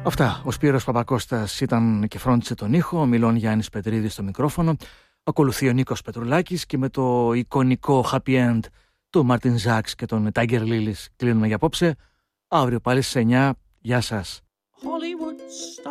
Αυτά. Ο Σπύρος Παπακώστας ήταν και φρόντισε τον ήχο, ο Μιλών Γιάννης Πετρίδης στο μικρόφωνο. Ακολουθεί ο Νίκος Πετρουλάκης και με το εικονικό happy end του Μάρτιν Ζάξ και τον Tiger Lilies κλείνουμε για απόψε. Αύριο πάλι στις 9. Γεια σας.